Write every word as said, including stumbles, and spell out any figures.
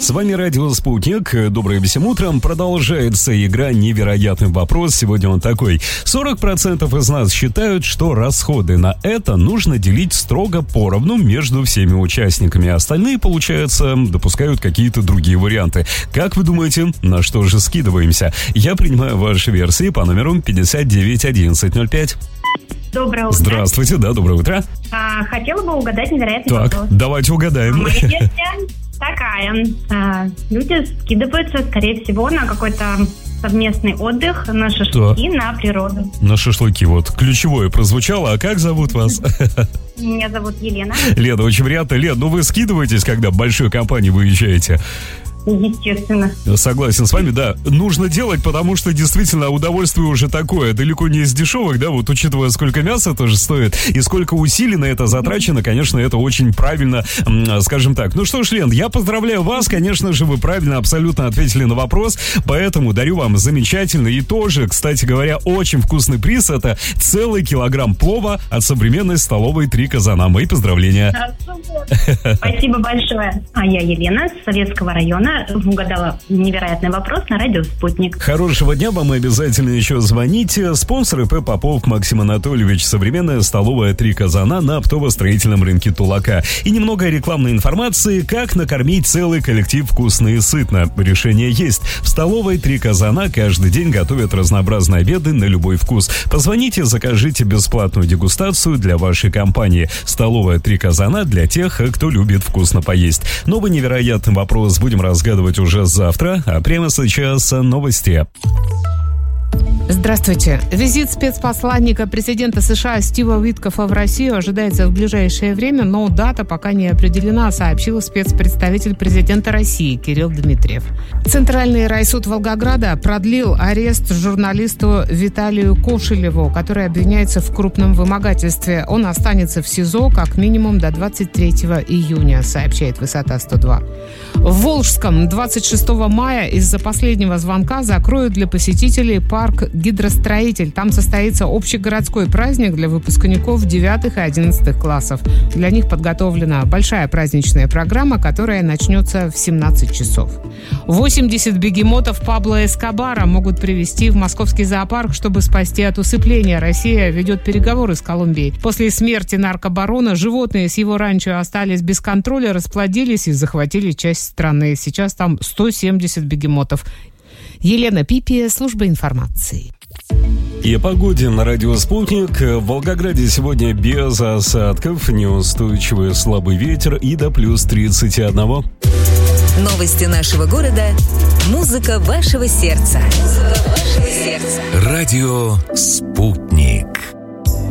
С вами радио «Спутник». Доброе всем утром. Продолжается игра «Невероятный вопрос». Сегодня он такой. сорок процентов из нас считают, что расходы на это нужно делить строго поровну между всеми участниками. Остальные, получается, допускают какие-то другие варианты. Как вы думаете, на что же скидываемся? Я принимаю ваши версии по номеру пятьдесят девять одиннадцать ноль пять. Доброе утро. Здравствуйте, да, доброе утро. А, хотела бы угадать невероятный так, вопрос. Давайте угадаем. Моя версия такая. А, люди скидываются, скорее всего, на какой-то совместный отдых, на шашлыки, на природу. На шашлыки, вот. Ключевое прозвучало. А как зовут вас? Меня зовут Елена. Лена, очень приятно. Лен, ну вы скидываетесь, когда в большой компании выезжаете? Естественно. Согласен с вами, да. Нужно делать, потому что действительно удовольствие уже такое. Далеко не из дешевых, да, вот учитывая, сколько мяса тоже стоит и сколько усилий на это затрачено, конечно, это очень правильно, скажем так. Ну что ж, Лен, я поздравляю вас, конечно же, вы правильно абсолютно ответили на вопрос, поэтому дарю вам замечательный и тоже, кстати говоря, очень вкусный приз. Это целый килограмм плова от современной столовой «Три казана». Мои поздравления. Спасибо большое. А я Елена с Советского района. Угадала невероятный вопрос на радио «Спутник». Хорошего дня вам, обязательно еще звоните. Спонсор ИП Попов Максим Анатольевич. Современная столовая «Три казана» на оптово-строительном рынке Тулака. И немного рекламной информации, как накормить целый коллектив вкусно и сытно. Решение есть. В столовой «Три казана» каждый день готовят разнообразные обеды на любой вкус. Позвоните, закажите бесплатную дегустацию для вашей компании. Столовая «Три казана» для тех, кто любит вкусно поесть. Новый невероятный вопрос будем разгадывать уже завтра, а прямо сейчас новости. Здравствуйте. Визит спецпосланника президента США Стива Уиткофа в Россию ожидается в ближайшее время, но дата пока не определена, сообщил спецпредставитель президента России Кирилл Дмитриев. Центральный райсуд Волгограда продлил арест журналисту Виталию Кошелеву, который обвиняется в крупном вымогательстве. Он останется в СИЗО как минимум до двадцать третьего июня, сообщает Высота сто два. В Волжском двадцать шестого мая из-за последнего звонка закроют для посетителей парк «Гидростроитель». Там состоится общегородской праздник для выпускников девятых и одиннадцатых классов. Для них подготовлена большая праздничная программа, которая начнется в семнадцать часов. восемьдесят бегемотов Пабло Эскобара могут привезти в московский зоопарк, чтобы спасти от усыпления. Россия ведет переговоры с Колумбией. После смерти наркобарона животные с его ранчо остались без контроля, расплодились и захватили часть страны. Сейчас там сто семьдесят бегемотов. Елена Пипия, служба информации. И о погоде на радио «Спутник». В Волгограде сегодня без осадков, неустойчивый слабый ветер и до плюс тридцать один. Новости нашего города. Музыка вашего сердца. Музыка вашего сердца. Радио «Спутник».